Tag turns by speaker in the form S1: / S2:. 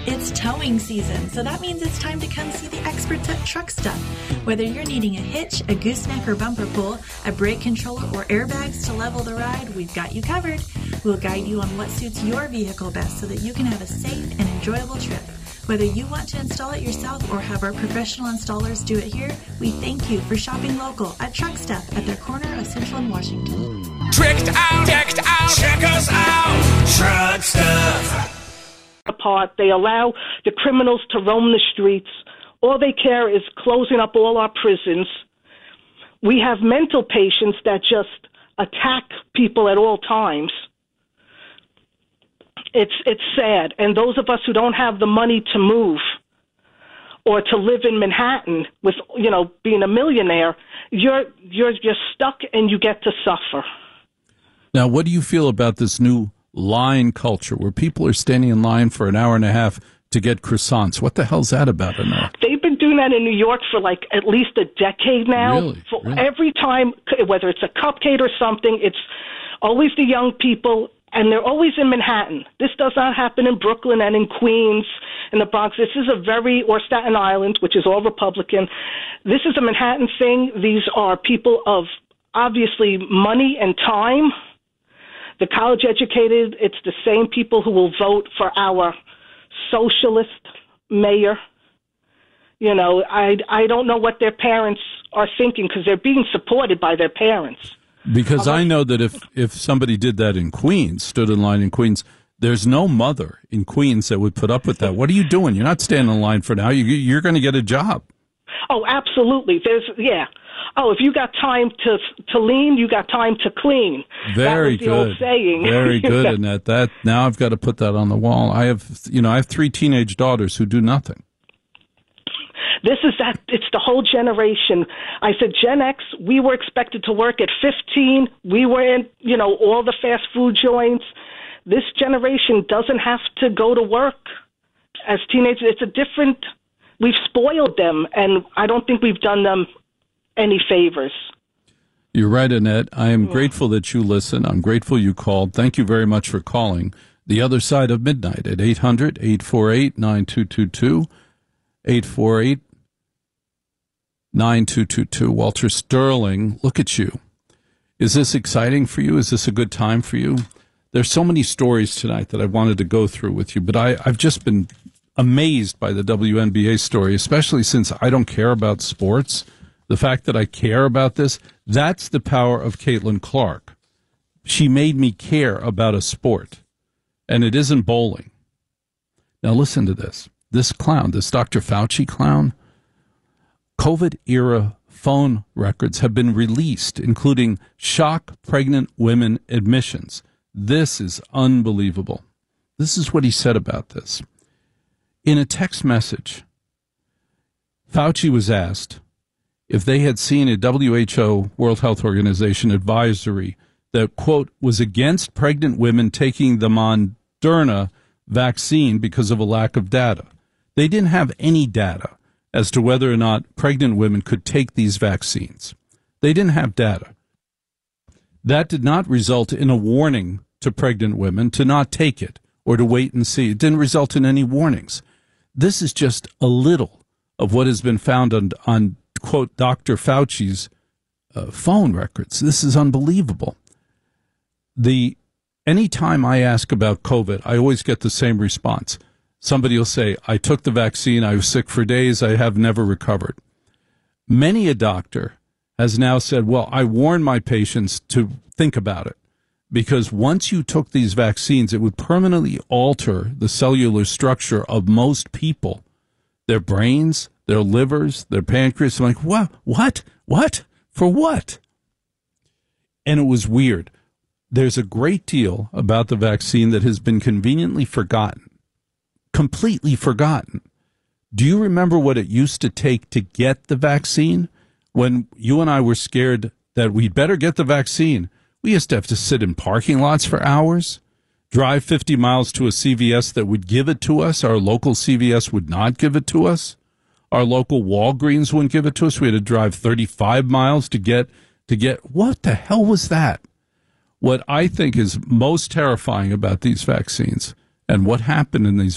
S1: It's towing season, so that means it's time to come see the experts at Truck Stuff. Whether you're needing a hitch, a gooseneck or bumper pull, a brake controller, or airbags to level the ride, we've got you covered. We'll guide you on what suits your vehicle best so that you can have a safe and enjoyable trip. Whether you want to install it yourself or have our professional installers do it here, we thank you for shopping local at Truck Stuff at their corner of Central and Washington.
S2: Tricked out, decked out, check us out, Truck Stuff.
S3: Apart, they allow the criminals to roam the streets. All they care is closing up all our prisons. We have mental patients that just attack people at all times. It's sad. And those of us who don't have the money to move or to live in Manhattan with, being a millionaire, you're stuck and you get to suffer.
S4: Now, what do you feel about this new line culture where people are standing in line for an hour and a half to get croissants? What the hell's that about, Anna?
S3: They've been doing that in New York for at least a decade now.
S4: Really?
S3: Every time, whether it's a cupcake or something, it's always the young people, and they're always in Manhattan. This does not happen in Brooklyn and in Queens and the Bronx. This is or Staten Island, which is all Republican. This is a Manhattan thing. These are people of obviously money and time. The college educated, it's the same people who will vote for our socialist mayor. I don't know what their parents are thinking because they're being supported by their parents.
S4: Because I know that if somebody did that in Queens, stood in line in Queens, there's no mother in Queens that would put up with that. What are you doing? You're not standing in line for now. You're going to get a job.
S3: Oh, absolutely. Oh, if you got time to lean, you got time to clean.
S4: Very
S3: that was the
S4: good.
S3: Old saying.
S4: Very good, Annette. That now I've got to put that on the wall. I have 3 teenage daughters who do nothing.
S3: It's the whole generation. I said Gen X, we were expected to work at 15. We were in, all the fast food joints. This generation doesn't have to go to work as teenagers. We've spoiled them, and I don't think we've done them any favors.
S4: You're right, Annette. I am grateful that you listen. I'm grateful you called. Thank you very much for calling. The Other Side of Midnight at 800-848-9222, 848-9222. Walter Sterling, look at you. Is this exciting for you? Is this a good time for you? There's so many stories tonight that I wanted to go through with you, but I've just been amazed by the WNBA story, especially since I don't care about sports. The fact that I care about this, that's the power of Caitlin Clark. She made me care about a sport, and it isn't bowling. Now listen to this. This clown, this Dr. Fauci clown, COVID-era phone records have been released, including shock pregnant women admissions. This is unbelievable. This is what he said about this. In a text message, Fauci was asked if they had seen a WHO, World Health Organization, advisory that, quote, was against pregnant women taking the Moderna vaccine because of a lack of data. They didn't have any data as to whether or not pregnant women could take these vaccines. They didn't have data. That did not result in a warning to pregnant women to not take it or to wait and see. It didn't result in any warnings. This is just a little of what has been found on quote, Dr. Fauci's phone records. This is unbelievable. Anytime I ask about COVID, I always get the same response. Somebody will say, I took the vaccine, I was sick for days, I have never recovered. Many a doctor has now said, well, I warn my patients to think about it, because once you took these vaccines, it would permanently alter the cellular structure of most people, their brains, their livers, their pancreas. I'm like, what? For what? And it was weird. There's a great deal about the vaccine that has been conveniently forgotten, completely forgotten. Do you remember what it used to take to get the vaccine? When you and I were scared that we'd better get the vaccine, we used to have to sit in parking lots for hours, drive 50 miles to a CVS that would give it to us. Our local CVS would not give it to us. Our local Walgreens wouldn't give it to us. We had to drive 35 miles to get, what the hell was that? What I think is most terrifying about these vaccines and what happened in these